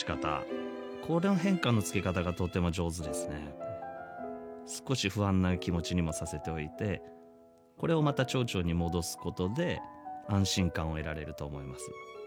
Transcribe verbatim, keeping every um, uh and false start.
方、これの変化のつけ方がとても上手ですね。少し不安な気持ちにもさせておいて、これをまた蝶々に戻すことで安心感を得られると思います。